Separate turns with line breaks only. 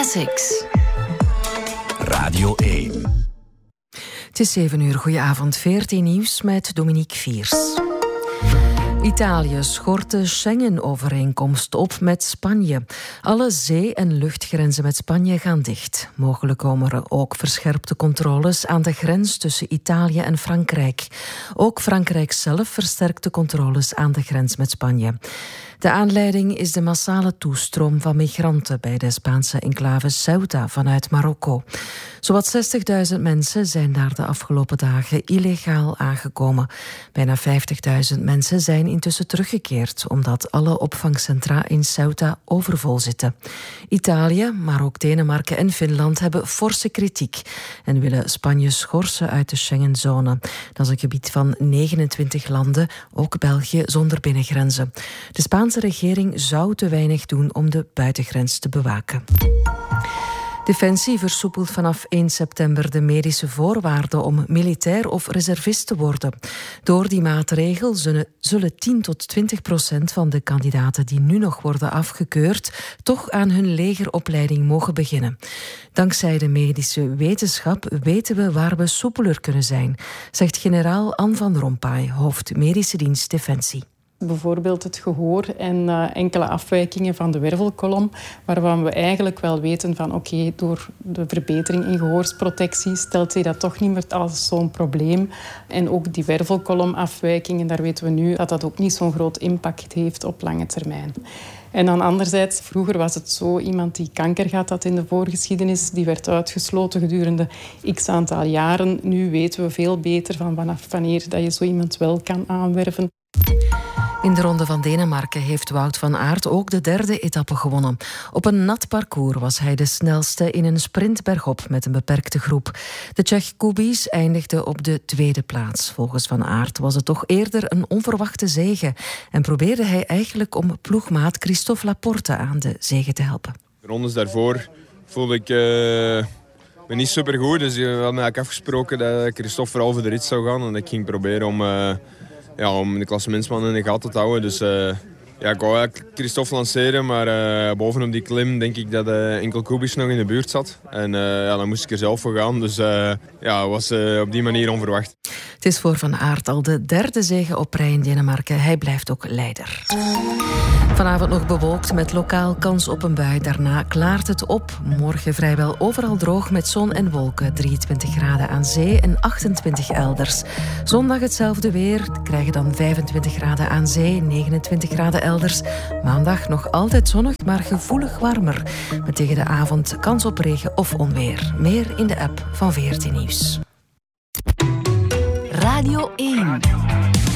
Classics.
Radio 1.
Het is 7 uur. Goedenavond. 14 nieuws met Dominique Viers. Italië schort de Schengen-overeenkomst op met Spanje. Alle zee- en luchtgrenzen met Spanje gaan dicht. Mogelijk komen er ook verscherpte controles aan de grens tussen Italië en Frankrijk. Ook Frankrijk zelf versterkt de controles aan de grens met Spanje. De aanleiding is de massale toestroom van migranten bij de Spaanse enclave Ceuta vanuit Marokko. Zowat 60.000 mensen zijn daar de afgelopen dagen illegaal aangekomen. Bijna 50.000 mensen zijn intussen teruggekeerd, omdat alle opvangcentra in Ceuta overvol zitten. Italië, maar ook Denemarken en Finland hebben forse kritiek en willen Spanje schorsen uit de Schengenzone. Dat is een gebied van 29 landen, ook België zonder binnengrenzen. De Spaanse regering zou te weinig doen om de buitengrens te bewaken. Defensie versoepelt vanaf 1 september de medische voorwaarden om militair of reservist te worden. Door die maatregel zullen 10 tot 20% van de kandidaten die nu nog worden afgekeurd toch aan hun legeropleiding mogen beginnen. Dankzij de medische wetenschap weten we waar we soepeler kunnen zijn, zegt generaal Anne van Rompuy, hoofd medische dienst Defensie.
Bijvoorbeeld het gehoor en enkele afwijkingen van de wervelkolom, waarvan we eigenlijk wel weten van oké, door de verbetering in gehoorsprotectie stelt zich dat toch niet meer als zo'n probleem. En ook die wervelkolomafwijkingen, daar weten we nu dat dat ook niet zo'n groot impact heeft op lange termijn. En dan anderzijds, vroeger was het zo, iemand die kanker gehad had in de voorgeschiedenis, die werd uitgesloten gedurende x aantal jaren. Nu weten we veel beter van vanaf wanneer dat je zo iemand wel kan aanwerven.
In de Ronde van Denemarken heeft Wout van Aert ook de 3e etappe gewonnen. Op een nat parcours was hij de snelste in een sprint bergop met een beperkte groep. De Tsjech Kubiš eindigde op de 2e plaats. Volgens Van Aert was het toch eerder een onverwachte zege en probeerde hij eigenlijk om ploegmaat Christophe Laporte aan de zege te helpen.
De rondes daarvoor voelde ik me niet supergoed, dus we hadden eigenlijk afgesproken dat Christophe vooral voor de rit zou gaan en ik ging proberen om de klassementsman in de gaten te houden. Dus ik wou eigenlijk Christophe lanceren, maar bovenop die klim denk ik dat enkel Kubiš nog in de buurt zat. En dan moest ik er zelf voor gaan, dus was op die manier onverwacht.
Het is voor Van Aert al de 3e zege op rij in Denemarken. Hij blijft ook leider. Vanavond nog bewolkt met lokaal kans op een bui. Daarna klaart het op. Morgen vrijwel overal droog met zon en wolken. 23 graden aan zee en 28 elders. Zondag hetzelfde weer. We krijgen dan 25 graden aan zee, 29 graden elders. Maandag nog altijd zonnig, maar gevoelig warmer. Met tegen de avond kans op regen of onweer. Meer in de app van 14 Nieuws.
Radio 1.